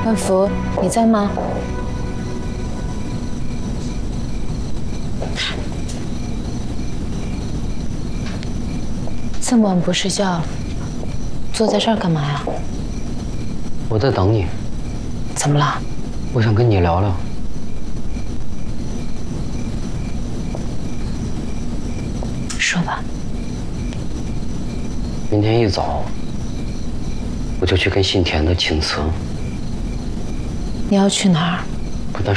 万福，你在吗？这么晚不睡觉，坐在这儿干嘛呀？ 我在等你。 怎么了？ 我想跟你聊聊。 说吧。 明天一早，我就去跟姓田的请辞。 你要去哪儿？